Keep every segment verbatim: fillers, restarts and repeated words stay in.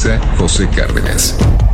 Conduce José Cárdenas.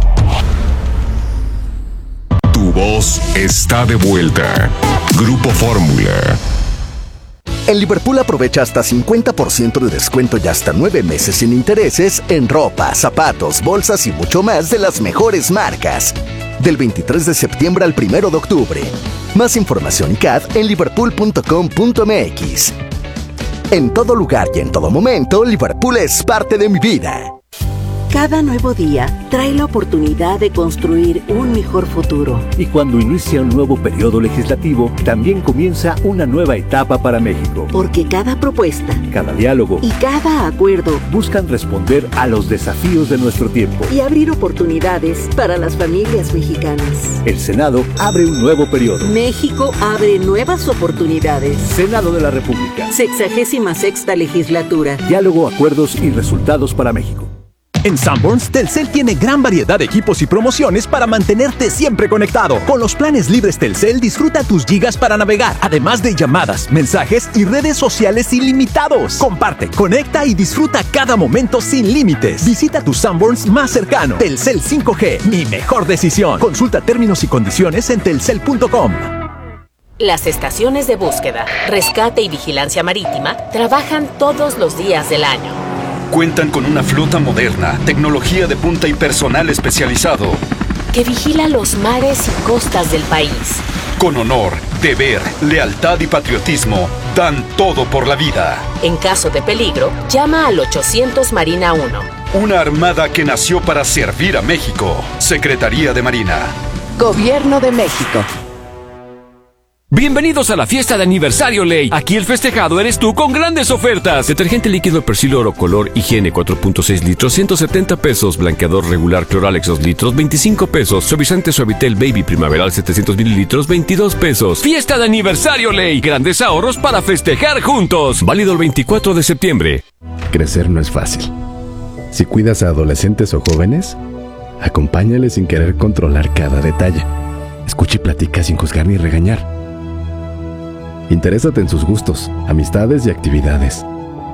Tu voz está de vuelta. Grupo Fórmula. En Liverpool aprovecha hasta cincuenta por ciento de descuento y hasta nueve meses sin intereses en ropa, zapatos, bolsas y mucho más de las mejores marcas. Del veintitrés de septiembre al primero de octubre. Más información C A D en liverpool punto com punto m x. En todo lugar y en todo momento, Liverpool es parte de mi vida. Cada nuevo día trae la oportunidad de construir un mejor futuro. Y cuando inicia un nuevo periodo legislativo, también comienza una nueva etapa para México. Porque cada propuesta, cada diálogo y cada acuerdo buscan responder a los desafíos de nuestro tiempo y abrir oportunidades para las familias mexicanas. El Senado abre un nuevo periodo. México abre nuevas oportunidades. Senado de la República. Sexagésima sexta legislatura. Diálogo, acuerdos y resultados para México. En Sanborns, Telcel tiene gran variedad de equipos y promociones para mantenerte siempre conectado. Con los planes libres Telcel, disfruta tus gigas para navegar, además de llamadas, mensajes y redes sociales ilimitados. Comparte, conecta y disfruta cada momento sin límites. Visita tu Sanborns más cercano. Telcel cinco G, mi mejor decisión. Consulta términos y condiciones en telcel punto com. Las estaciones de búsqueda, rescate y vigilancia marítima trabajan todos los días del año. Cuentan con una flota moderna, tecnología de punta y personal especializado que vigila los mares y costas del país. Con honor, deber, lealtad y patriotismo, dan todo por la vida. En caso de peligro, llama al ochocientos Marina uno. Una armada que nació para servir a México. Secretaría de Marina. Gobierno de México. Bienvenidos a la fiesta de aniversario Ley. Aquí el festejado eres tú con grandes ofertas. Detergente líquido Persil Oro Color Higiene cuatro punto seis litros, ciento setenta pesos. Blanqueador regular Cloralex dos litros, veinticinco pesos. Suavizante Suavitel Baby Primaveral setecientos mililitros, veintidós pesos. Fiesta de aniversario Ley. Grandes ahorros para festejar juntos. Válido el veinticuatro de septiembre. Crecer no es fácil. Si cuidas a adolescentes o jóvenes, acompáñales sin querer controlar cada detalle. Escucha y platica sin juzgar ni regañar. Interésate en sus gustos, amistades y actividades.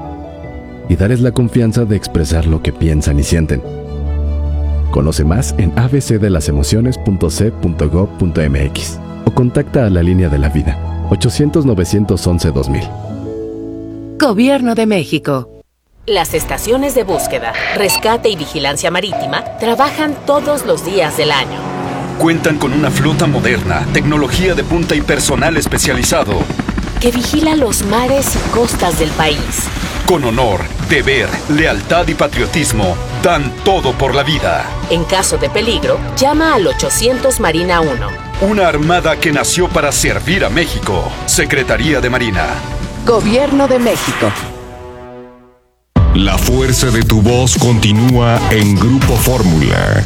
Y darles la confianza de expresar lo que piensan y sienten. Conoce más en a b c de las emociones punto c punto gov punto m x o contacta a la línea de la vida ochocientos novecientos once dos mil. Gobierno de México. Las estaciones de búsqueda, rescate y vigilancia marítima trabajan todos los días del año. Cuentan con una flota moderna, tecnología de punta y personal especializado que vigila los mares y costas del país. Con honor, deber, lealtad y patriotismo, dan todo por la vida. En caso de peligro, llama al ochocientos Marina uno. Una armada que nació para servir a México. Secretaría de Marina. Gobierno de México. La fuerza de tu voz continúa en Grupo Fórmula.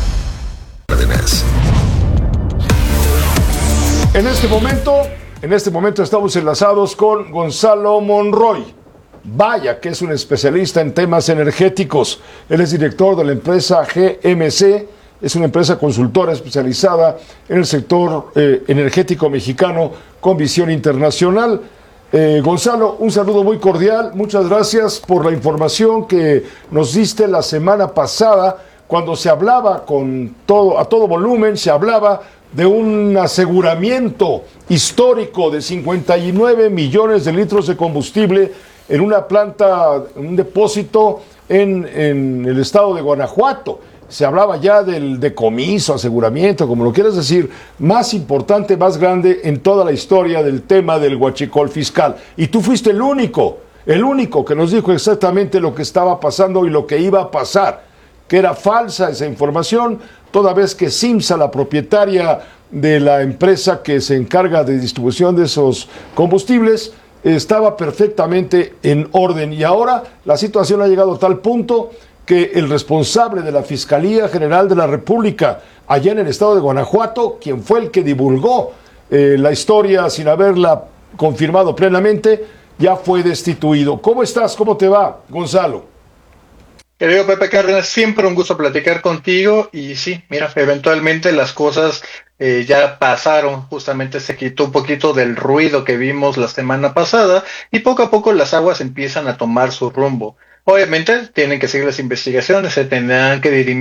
En este momento, en este momento estamos enlazados con Gonzalo Monroy. Vaya que es un especialista en temas energéticos. Él es director de la empresa G M C, es una empresa consultora especializada en el sector eh, energético mexicano con visión internacional. Eh, Gonzalo, un saludo muy cordial. Muchas gracias por la información que nos diste la semana pasada, cuando se hablaba con todo, a todo volumen, se hablaba de un aseguramiento histórico de cincuenta y nueve millones de litros de combustible en una planta, un depósito en, en el estado de Guanajuato. Se hablaba ya del decomiso, aseguramiento, como lo quieras decir, más importante, más grande en toda la historia del tema del huachicol fiscal. Y tú fuiste el único, el único que nos dijo exactamente lo que estaba pasando y lo que iba a pasar, que era falsa esa información, toda vez que Simsa, la propietaria de la empresa que se encarga de distribución de esos combustibles, estaba perfectamente en orden. Y ahora la situación ha llegado a tal punto que el responsable de la Fiscalía General de la República, allá en el estado de Guanajuato, quien fue el que divulgó eh, la historia sin haberla confirmado plenamente, ya fue destituido. ¿Cómo estás? ¿Cómo te va, Gonzalo? Querido Pepe Cárdenas, siempre un gusto platicar contigo y sí, mira, eventualmente las cosas eh, ya pasaron, justamente se quitó un poquito del ruido que vimos la semana pasada y poco a poco las aguas empiezan a tomar su rumbo. Obviamente tienen que seguir las investigaciones, se tendrán que dirimir